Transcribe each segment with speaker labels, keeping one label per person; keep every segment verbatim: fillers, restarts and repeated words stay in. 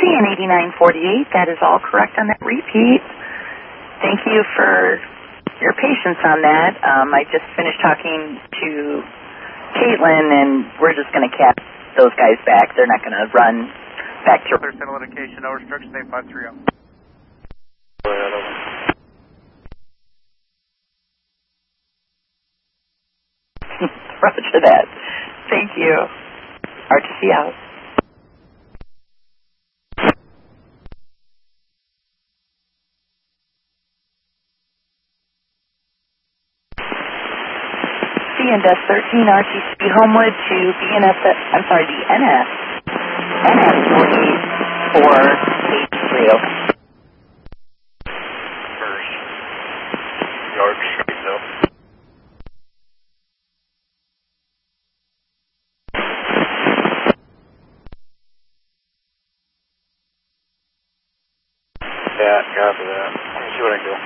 Speaker 1: and eighty-nine forty-eight. That is all correct on that repeat. Thank you for your patience on that. Um, I just finished talking to Caitlin, and we're just going to cap those guys back. They're not going to run back to...
Speaker 2: There's no indication, no restriction, eight five three zero.
Speaker 1: Roger that. Thank you. R T C out. C N S thirteen R T C Homewood to B N S, I'm sorry, the N S. N S forty-eight four eight three, over.
Speaker 2: First. Yard straight up. Yeah, copy that. Let me see what I can do.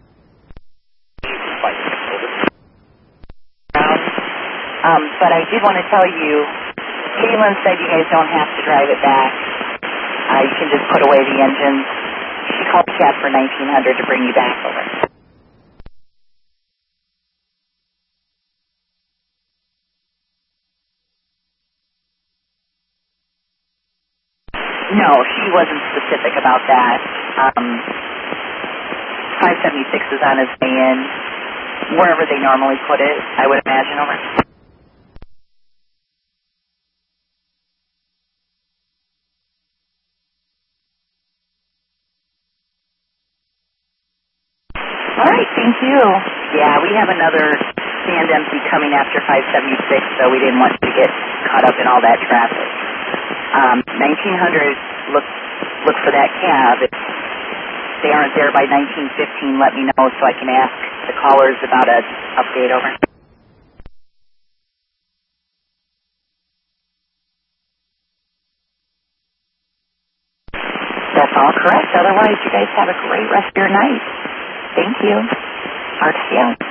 Speaker 1: Um, but I did want to tell you, Caitlin said you guys don't have to drive it back. Uh, you can just put away the engines. She called Cat for nineteen hundred to bring you back over. No, she wasn't specific about that. Um, five seventy-six is on his way in, wherever they normally put it, I would imagine, over. All right, thank you. Yeah, we have another stand empty coming after five seventy-six, so we didn't want you to get caught up in all that traffic. Um, nineteen hundred, look, look for that cab. If they aren't there by nineteen fifteen, let me know so I can ask the callers about an update, over. That's all correct. Otherwise, you guys have a great rest of your night. Thank you. R T C out.